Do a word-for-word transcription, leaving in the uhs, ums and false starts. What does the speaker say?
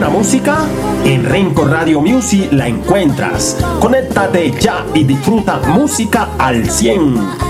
buena música? En Renco Radio Music la encuentras. Conéctate ya y disfruta música al cien.